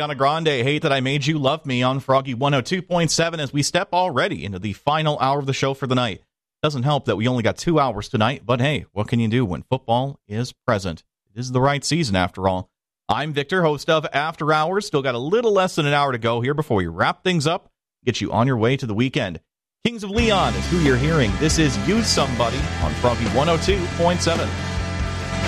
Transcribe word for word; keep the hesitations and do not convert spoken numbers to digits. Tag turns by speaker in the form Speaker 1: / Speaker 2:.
Speaker 1: Ariana Grande, Hate That I Made You Love Me on Froggy one oh two point seven as we step already into the final hour of the show for the night. Doesn't help that we only got two hours tonight, but hey, what can you do when football is present? It is the right season after all. I'm Victor, host of After Hours. Still got a little less than an hour to go here before we wrap things up, get you on your way to the weekend. Kings of Leon is who you're hearing. This is Use Somebody on Froggy one oh two point seven.